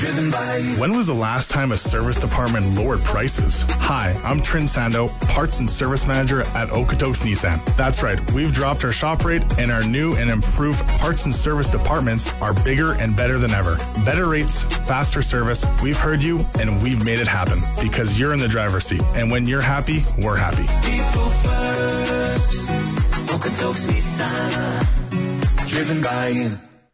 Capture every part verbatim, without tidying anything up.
driven by you. When was the last time a service department lowered prices? Hi, I'm Trin Sando, Parts and Service Manager at Okotoks Nissan. That's right, we've dropped our shop rate and our new and improved parts and service departments are bigger and better than ever. Better rates, faster service. We've heard you and we've made it happen because you're in the driver's seat. And when you're happy, we're happy. People first, Okotoks Nissan, driven by you.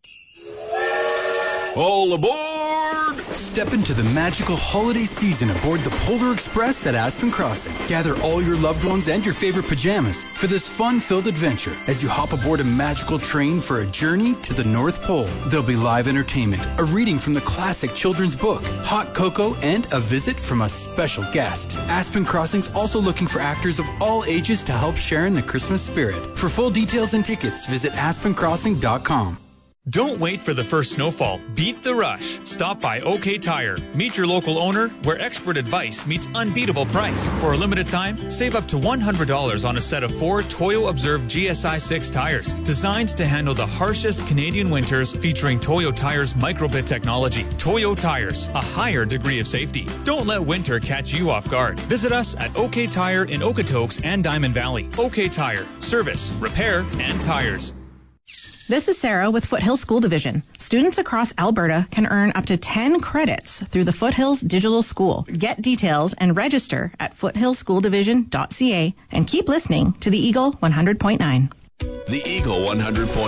All aboard! Step into the magical holiday season aboard the Polar Express at Aspen Crossing. Gather all your loved ones and your favorite pajamas for this fun-filled adventure as you hop aboard a magical train for a journey to the North Pole. There'll be live entertainment, a reading from the classic children's book, hot cocoa, and a visit from a special guest. Aspen Crossing's also looking for actors of all ages to help share in the Christmas spirit. For full details and tickets, visit aspen crossing dot com. Don't wait for the first snowfall. Beat the rush. Stop by OK Tire. Meet your local owner where expert advice meets unbeatable price. For a limited time, save up to one hundred dollars on a set of four Toyo Observe G S I six tires designed to handle the harshest Canadian winters, featuring Toyo Tires microbit technology. Toyo Tires, a higher degree of safety. Don't let winter catch you off guard. Visit us at OK Tire in Okotoks and Diamond Valley. OK Tire. Service, repair, and tires. This is Sarah with Foothill School Division. Students across Alberta can earn up to ten credits through the Foothills Digital School. Get details and register at foothill school division dot c a and keep listening to the Eagle one hundred point nine. The Eagle one hundred point nine.